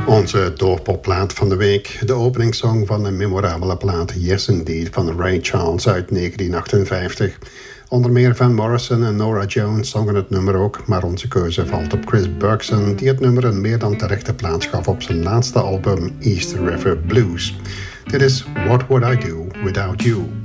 Onze doorpopplaat van de week. De openingssong van de memorabele plaat Yes Indeed van Ray Charles uit 1958. Onder meer Van Morrison en Norah Jones zongen het nummer ook, maar onze keuze valt op Chris Bergson, die het nummer een meer dan terechte plaats gaf op zijn laatste album East River Blues. Dit is What Would I Do Without You?